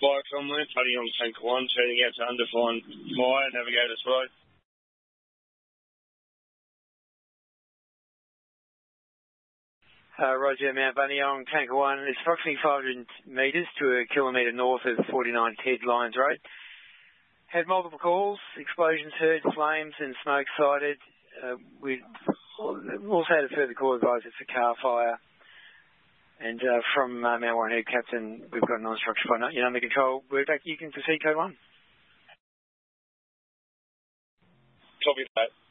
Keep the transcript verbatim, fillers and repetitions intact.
Bike on there, putting on tank one, turning out to undefined fire, Navigator's Road. Uh, Roger, Mount Buninyong, Tanker one. It's approximately five hundred metres to a kilometre north of forty-nine Ted Lyons Road. Had multiple calls, explosions heard, flames and smoke sighted. Uh, we also had a further call advised it's a car fire. And uh, from uh, Mount Warren Head, Captain, we've got non-structured fire. You're under control. We're back. You can proceed, code one. Copy that.